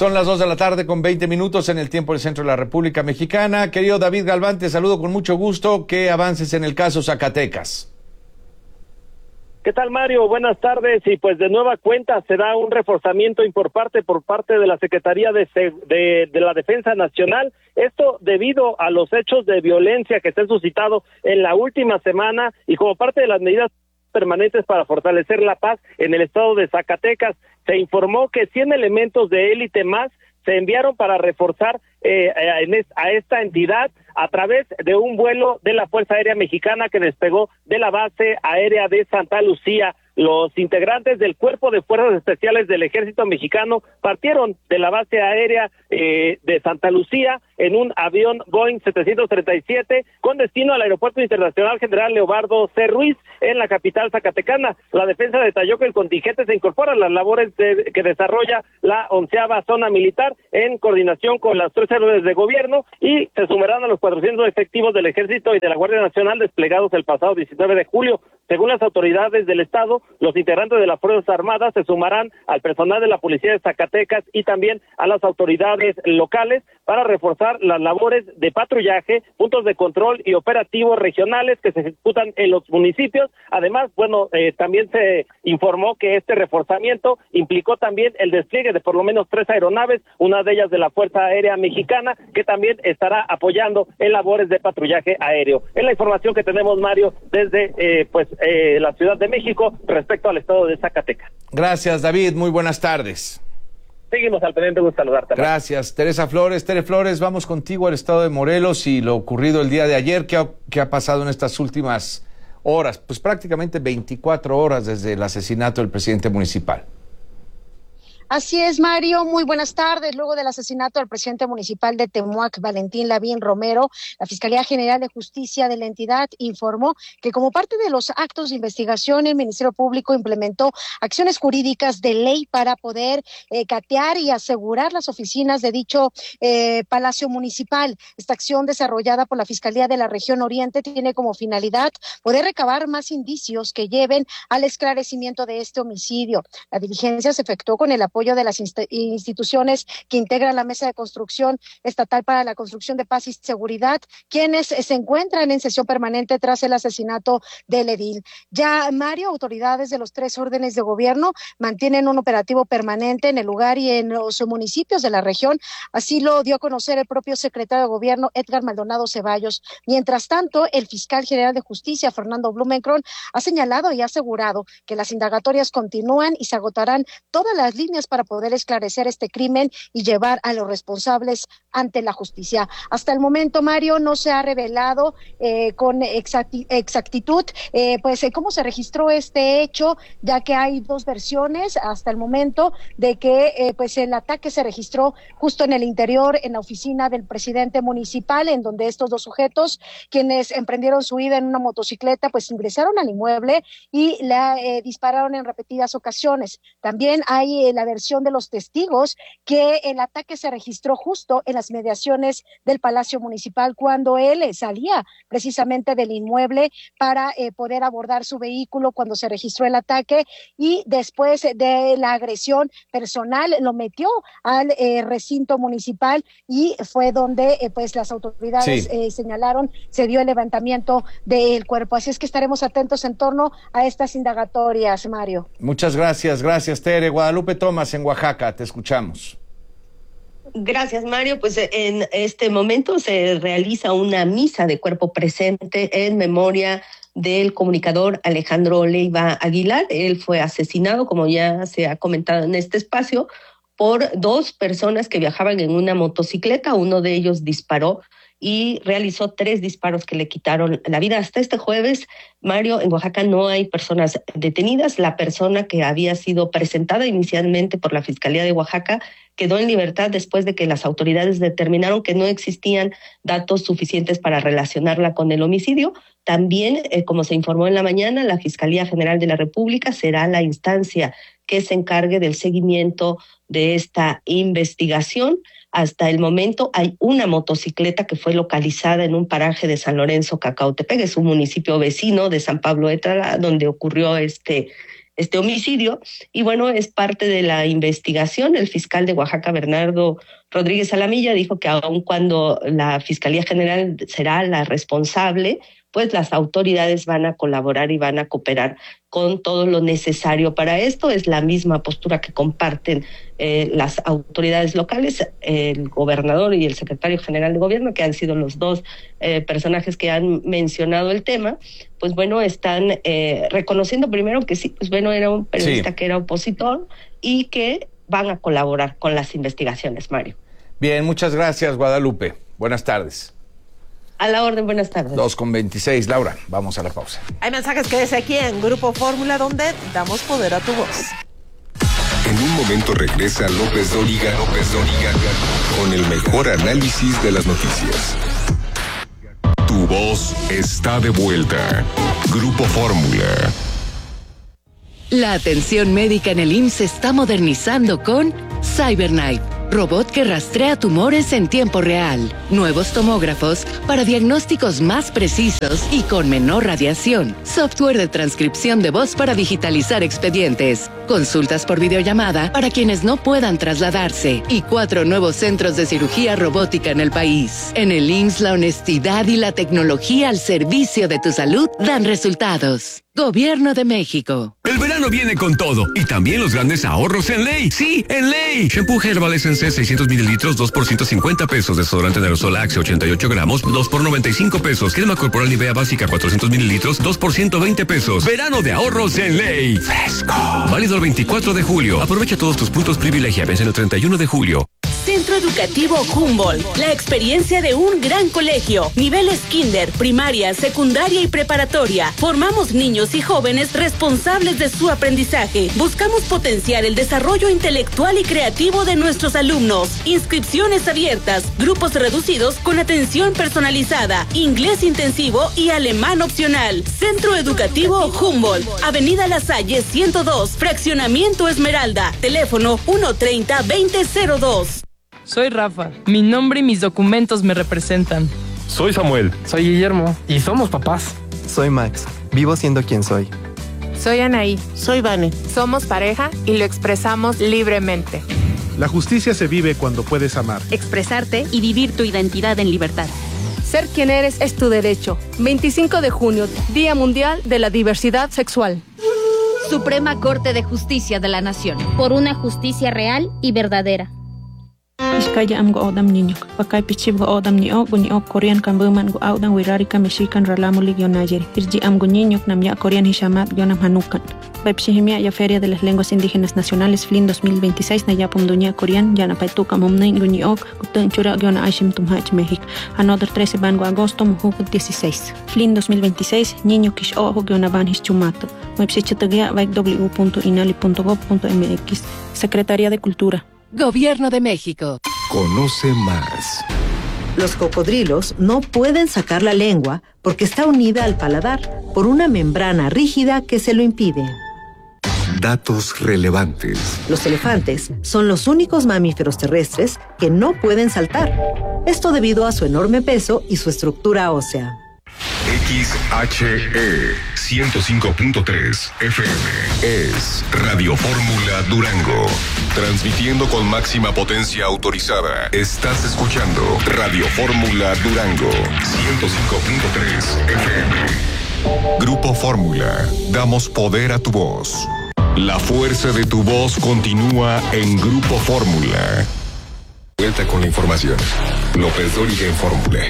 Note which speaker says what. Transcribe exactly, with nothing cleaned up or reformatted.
Speaker 1: Son las dos de la tarde con veinte minutos en el tiempo del centro de la República Mexicana. Querido David Galván, te saludo con mucho gusto. ¿Qué avances en el caso Zacatecas?
Speaker 2: ¿Qué tal, Mario? Buenas tardes. Y pues de nueva cuenta se da un reforzamiento por parte, por parte de la Secretaría de, de, de la Defensa Nacional. Esto debido a los hechos de violencia que se han suscitado en la última semana y como parte de las medidas permanentes para fortalecer la paz en el estado de Zacatecas. Se informó que cien elementos de élite más se enviaron para reforzar eh, a esta entidad a través de un vuelo de la Fuerza Aérea Mexicana que despegó de la base aérea de Santa Lucía. Los integrantes del Cuerpo de Fuerzas Especiales del Ejército Mexicano partieron de la base aérea eh, de Santa Lucía en un avión Boeing setecientos treinta y siete con destino al Aeropuerto Internacional General Leobardo C. Ruiz en la capital zacatecana. La defensa detalló que el contingente se incorpora a las labores de, que desarrolla la onceava zona militar en coordinación con las tres órdenes de gobierno y se sumarán a los cuatrocientos efectivos del Ejército y de la Guardia Nacional desplegados el pasado diecinueve de julio. Según las autoridades del estado, los integrantes de las Fuerzas Armadas se sumarán al personal de la Policía de Zacatecas y también a las autoridades locales para reforzar las labores de patrullaje, puntos de control y operativos regionales que se ejecutan en los municipios. Además, bueno, eh, también se informó que este reforzamiento implicó también el despliegue de por lo menos tres aeronaves, una de ellas de la Fuerza Aérea Mexicana, que también estará apoyando en labores de patrullaje aéreo. Es la información que tenemos, Mario, desde eh, pues eh, la Ciudad de México respecto al estado de Zacatecas.
Speaker 1: Gracias, David. Muy buenas tardes.
Speaker 2: Seguimos al pendiente, gusto saludarte.
Speaker 1: Gracias, Teresa Flores. Tere Flores, vamos contigo al estado de Morelos y lo ocurrido el día de ayer. ¿Qué ha, qué ha pasado en estas últimas horas? Pues prácticamente veinticuatro horas desde el asesinato del presidente municipal.
Speaker 3: Así es, Mario, muy buenas tardes. Luego del asesinato del presidente municipal de Temuac, Valentín Lavín Romero, la Fiscalía General de Justicia de la entidad informó que como parte de los actos de investigación, el Ministerio Público implementó acciones jurídicas de ley para poder eh, catear y asegurar las oficinas de dicho eh, Palacio Municipal. Esta acción desarrollada por la Fiscalía de la Región Oriente tiene como finalidad poder recabar más indicios que lleven al esclarecimiento de este homicidio. La diligencia se efectuó con el apoyo de las inst- instituciones que integran la Mesa de Construcción Estatal para la Construcción de Paz y Seguridad, quienes se encuentran en sesión permanente tras el asesinato del edil. Ya, Mario, autoridades de los tres órdenes de gobierno mantienen un operativo permanente en el lugar y en los municipios de la región. Así lo dio a conocer el propio secretario de Gobierno, Edgar Maldonado Ceballos. Mientras tanto, el fiscal general de Justicia, Fernando Blumenkron, ha señalado y ha asegurado que las indagatorias continúan y se agotarán todas las líneas para poder esclarecer este crimen y llevar a los responsables ante la justicia. Hasta el momento, Mario, no se ha revelado eh, con exacti- exactitud eh, pues eh, cómo se registró este hecho, ya que hay dos versiones hasta el momento de que eh, pues el ataque se registró justo en el interior, en la oficina del presidente municipal, en donde estos dos sujetos, quienes emprendieron su huida en una motocicleta, pues ingresaron al inmueble y la eh, dispararon en repetidas ocasiones. También hay eh, la versión de los testigos que el ataque se registró justo en las mediaciones del Palacio Municipal cuando él eh, salía precisamente del inmueble para eh, poder abordar su vehículo cuando se registró el ataque y después de la agresión personal lo metió al eh, recinto municipal y fue donde eh, pues las autoridades sí. eh, señalaron se dio el levantamiento del cuerpo. Así es que estaremos atentos en torno a estas indagatorias, Mario.
Speaker 1: Muchas gracias, gracias, Tere. Guadalupe Tomás en Oaxaca, te escuchamos.
Speaker 4: Gracias, Mario. Pues en este momento se realiza una misa de cuerpo presente en memoria del comunicador Alejandro Leiva Aguilar. Él fue asesinado, como ya se ha comentado en este espacio, por dos personas que viajaban en una motocicleta. Uno de ellos disparó y realizó tres disparos que le quitaron la vida. Hasta este jueves, Mario, en Oaxaca no hay personas detenidas. La persona que había sido presentada inicialmente por la Fiscalía de Oaxaca quedó en libertad después de que las autoridades determinaron que no existían datos suficientes para relacionarla con el homicidio. También, eh, como se informó en la mañana, la Fiscalía General de la República será la instancia que se encargue del seguimiento de esta investigación. Hasta el momento hay una motocicleta que fue localizada en un paraje de San Lorenzo, Cacautepec, es un municipio vecino de San Pablo Étala, donde ocurrió este este homicidio. Y bueno, es parte de la investigación. El fiscal de Oaxaca, Bernardo Rodríguez Alamilla, dijo que aun cuando la Fiscalía General será la responsable, pues las autoridades van a colaborar y van a cooperar con todo lo necesario para esto. Es la misma postura que comparten eh, las autoridades locales, el gobernador y el secretario general de gobierno, que han sido los dos eh, personajes que han mencionado el tema. Pues bueno, están eh, reconociendo primero que sí, pues bueno, era un periodista sí. que era opositor y que van a colaborar con las investigaciones, Mario.
Speaker 1: Bien, muchas gracias, Guadalupe. Buenas tardes.
Speaker 4: A la orden, buenas tardes.
Speaker 1: dos con veintiséis, Laura, vamos a la pausa.
Speaker 5: Hay mensajes que dice aquí en Grupo Fórmula, donde damos poder a tu voz.
Speaker 6: En un momento regresa López Dóriga, López Dóriga, con el mejor análisis de las noticias. Tu voz está de vuelta. Grupo Fórmula.
Speaker 7: La atención médica en el I M S S se está modernizando con CyberKnife, robot que rastrea tumores en tiempo real, nuevos tomógrafos para diagnósticos más precisos y con menor radiación, software de transcripción de voz para digitalizar expedientes, consultas por videollamada para quienes no puedan trasladarse y cuatro nuevos centros de cirugía robótica en el país. En el I M S S la honestidad y la tecnología al servicio de tu salud dan resultados. Gobierno de México.
Speaker 8: El verano viene con todo y también los grandes ahorros en Ley. Sí, en Ley. Shampoo Herbal Essence seiscientos mililitros, dos por ciento cincuenta pesos. Desodorante de aerosol Axe ochenta y ocho gramos, dos por noventa y cinco pesos. Crema corporal Nivea básica cuatrocientos mililitros, dos por ciento veinte pesos. Verano de ahorros en Ley. Fresco. Válido el veinticuatro de julio. Aprovecha todos tus puntos privilegia. Vence el treinta y uno de julio.
Speaker 9: Centro Educativo Humboldt, la experiencia de un gran colegio. Niveles kinder, primaria, secundaria y preparatoria. Formamos niños y jóvenes responsables de su aprendizaje. Buscamos potenciar el desarrollo intelectual y creativo de nuestros alumnos. Inscripciones abiertas, grupos reducidos con atención personalizada, inglés intensivo y alemán opcional. Centro Educativo Humboldt, Avenida La Salle ciento dos, Fraccionamiento Esmeralda. Teléfono uno treinta, veinte cero dos.
Speaker 10: Soy Rafa. Mi nombre y mis documentos me representan.
Speaker 11: Soy Samuel.
Speaker 12: Soy Guillermo.
Speaker 11: Y somos papás.
Speaker 13: Soy Max. Vivo siendo quien soy.
Speaker 14: Soy Anaí.
Speaker 15: Soy Vane.
Speaker 14: Somos pareja y lo expresamos libremente.
Speaker 16: La justicia se vive cuando puedes amar,
Speaker 17: expresarte y vivir tu identidad en libertad.
Speaker 18: Ser quien eres es tu derecho. veinticinco de junio, Día Mundial de la Diversidad Sexual.
Speaker 17: Suprema Corte de Justicia de la Nación.
Speaker 19: Por una justicia real y verdadera.
Speaker 20: Iskaya am go odam niño, pakai pichib go odam ni o buni o Korean kan buman go audan wirari ka mexican ralamu ligio nayeri. Irji am go niño nam ya Korean hishamat gionam hanukan. Baipshihimia ya Feria de las Lenguas Indígenas Nacionales F L I N dos mil veintiséis na ya pumduña Korean ya na paituka momnein guni o gutun chura giona aishim tumhach México. Another trece ban go agosto mujuk dieciséis. F L I N dos mil veintiséis niño kish o giona ban hischumato. Baipshichatagia vaik w punto inali punto gov punto m x. Secretaría de Cultura.
Speaker 7: Gobierno de México.
Speaker 6: Conoce más.
Speaker 21: Los cocodrilos no pueden sacar la lengua porque está unida al paladar por una membrana rígida que se lo impide.
Speaker 6: Datos relevantes.
Speaker 21: Los elefantes son los únicos mamíferos terrestres que no pueden saltar. Esto debido a su enorme peso y su estructura ósea.
Speaker 6: X H E ciento cinco punto tres F M es Radio Fórmula Durango. Transmitiendo con máxima potencia autorizada. Estás escuchando Radio Fórmula Durango ciento cinco punto tres F M. Grupo Fórmula. Damos poder a tu voz. La fuerza de tu voz continúa en Grupo Fórmula. Vuelta con la información. López Dóriga en Fórmula.